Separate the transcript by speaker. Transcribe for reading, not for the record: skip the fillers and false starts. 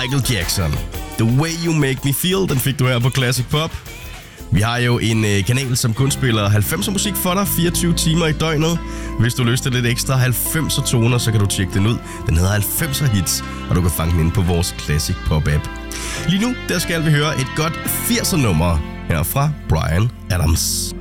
Speaker 1: Michael Jackson. The Way You Make Me Feel, den fik du her på Classic Pop. Vi har jo en kanal, som kun spiller 90'er musik for dig, 24 timer i døgnet. Hvis du har lyst til lidt ekstra 90'er toner, så kan du tjekke den ud. Den hedder 90'er Hits, og du kan fange den ind på vores Classic Pop app. Lige nu, der skal vi høre et godt 80'er nummer her fra Bryan Adams.